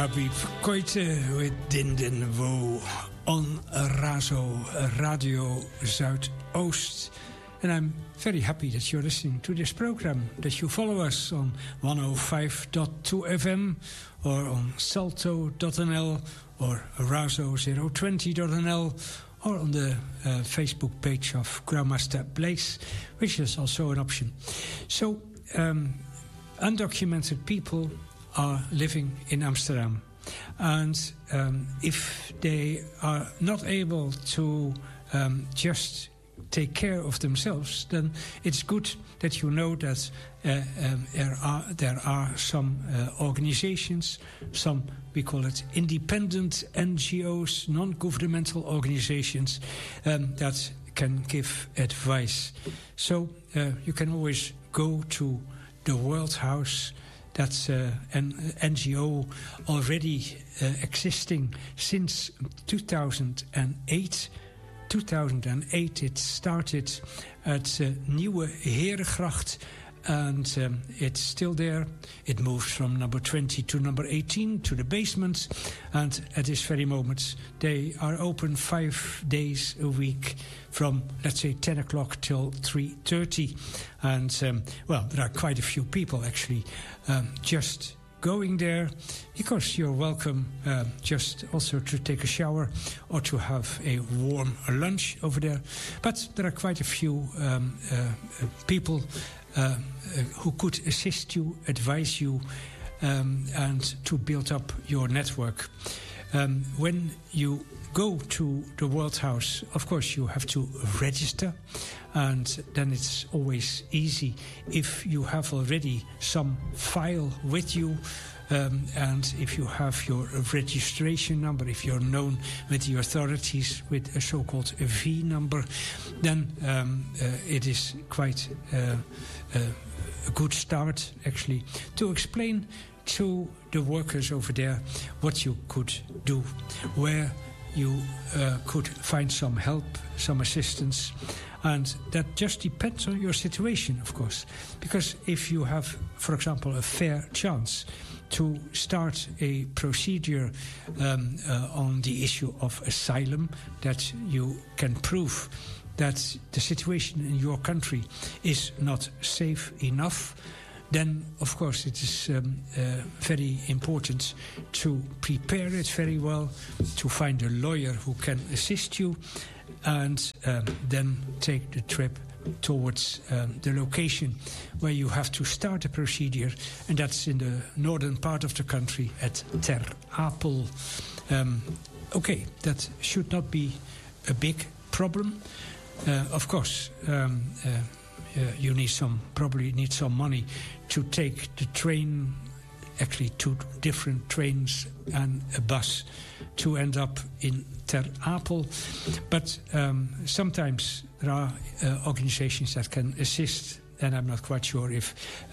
Habib Koite with Dinden Wo on Razo Radio Zuidoost. And I'm very happy that you're listening to this program, that you follow us on 105.2 FM or on salto.nl or razo020.nl or on the Facebook page of Grandmaster Blaze, which is also an option. So, undocumented people are living in Amsterdam. And if they are not able to just take care of themselves, then it's good that you know that there are some organizations, some, we call it independent NGOs, non-governmental organizations, that can give advice. So you can always go to the World House. That's an NGO already existing since 2008. 2008 it started at Nieuwe Herengracht, and it's still there. It moved from number 20 to number 18 to the basement, and at this very moment they are open 5 days a week from, let's say, 10 o'clock till 3:30. And well, there are quite a few people actually just going there, because you're welcome just also to take a shower or to have a warm lunch over there. But there are quite a few people who could assist you, advise you, and to build up your network. When you go to the World House, of course you have to register, and then it's always easy if you have already some file with you, and if you have your registration number, if you're known with the authorities with a so-called V number, then it is quite a good start actually to explain to the workers over there what you could do, where you could find some help, some assistance. And that just depends on your situation, of course. Because if you have, for example, a fair chance to start a procedure on the issue of asylum, that you can prove that the situation in your country is not safe enough, then, of course, it is very important to prepare it very well, to find a lawyer who can assist you, and then take the trip towards the location where you have to start a procedure, and that's in the northern part of the country at Ter Apel. Okay, that should not be a big problem. Of course, you probably need some money to take the train, actually 2 different trains and a bus, to end up in Ter Apel. But sometimes there are organizations that can assist, and I'm not quite sure if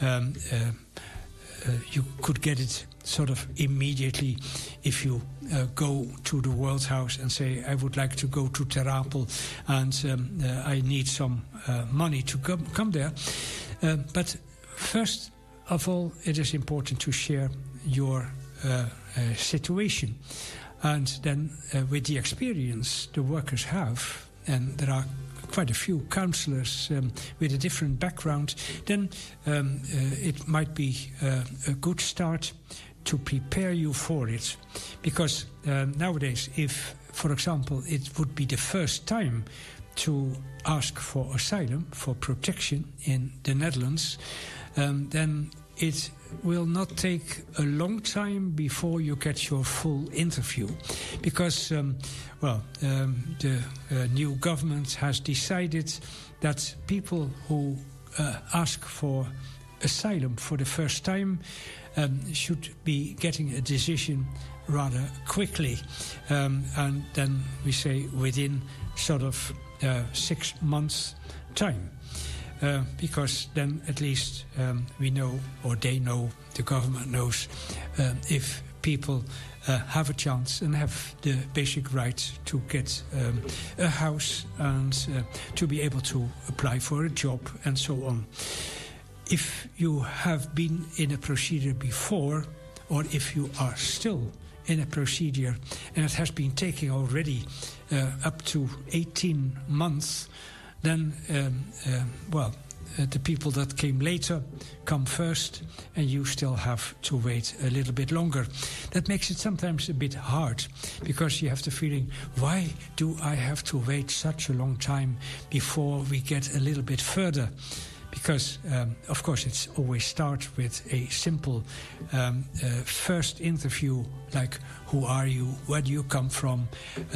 you could get it sort of immediately if you go to the World House and say, I would like to go to Ter Apel, and I need some money to come there. But first of all, it is important to share your situation. And then with the experience the workers have, and there are quite a few counselors with a different background, then it might be a good start to prepare you for it. Because nowadays, if, for example, it would be the first time to ask for asylum, for protection in the Netherlands, then it will not take a long time before you get your full interview. Because, the new government has decided that people who ask for asylum for the first time should be getting a decision rather quickly. And then we say within sort of 6 months' time. Because then at least we know, or they know, the government knows, if people have a chance and have the basic right to get a house and to be able to apply for a job and so on. If you have been in a procedure before, or if you are still in a procedure, and it has been taking already up to 18 months, then, the people that came later come first, and you still have to wait a little bit longer. That makes it sometimes a bit hard, because you have the feeling, why do I have to wait such a long time before we get a little bit further? Because, of course, it's always start with a simple first interview, like, who are you, where do you come from,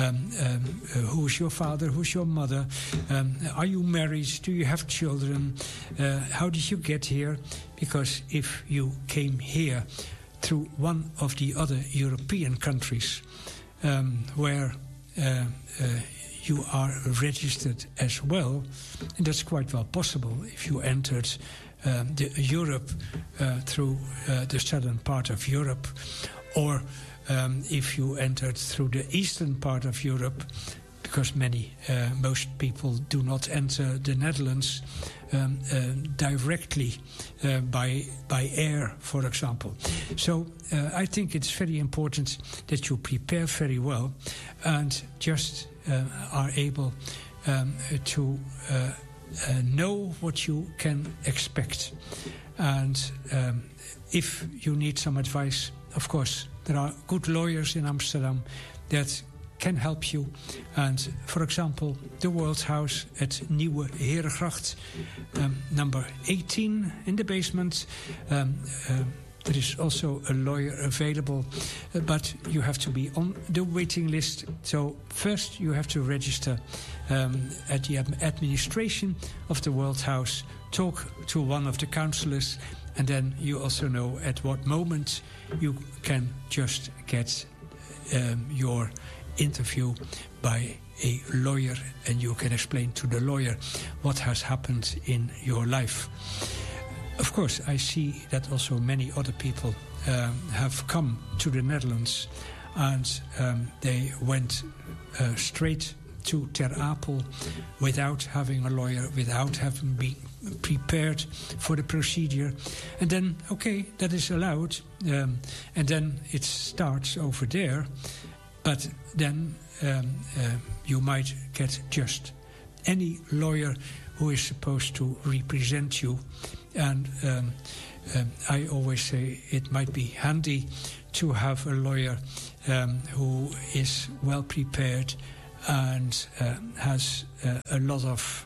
who's your father, who's your mother, are you married, do you have children, how did you get here? Because if you came here through one of the other European countries where you are registered as well, and that's quite well possible if you entered Europe through the southern part of Europe, or if you entered through the eastern part of Europe, because most people do not enter the Netherlands directly by air, for example. So I think it's very important that you prepare very well and just are able to know what you can expect. And if you need some advice, of course, there are good lawyers in Amsterdam that can help you. And for example, the World House at Nieuwe Herengracht, number 18 in the basement. There is also a lawyer available, but you have to be on the waiting list. So first you have to register at the administration of the World House, talk to one of the counselors, and then you also know at what moment you can just get your interview by a lawyer, and you can explain to the lawyer what has happened in your life. Of course, I see that also many other people have come to the Netherlands, and they went straight to Ter Apel without having a lawyer, without having been prepared for the procedure. And then, okay, that is allowed, and then it starts over there. But then you might get just any lawyer who is supposed to represent you. And I always say it might be handy to have a lawyer who is well prepared and has a lot of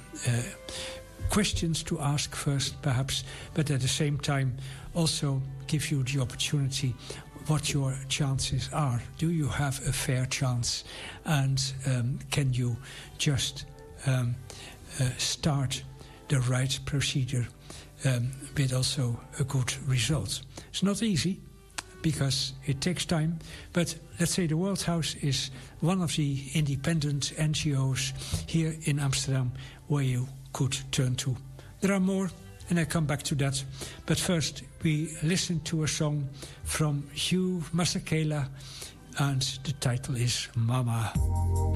questions to ask first, perhaps, but at the same time also give you the opportunity what your chances are. Do you have a fair chance? And can you just start the right procedure with also a good result? It's not easy, because it takes time, but let's say the World House is one of the independent NGOs here in Amsterdam where you could turn to. There are more, and I come back to that. But first, we listen to a song from Hugh Masekela, and the title is Mama.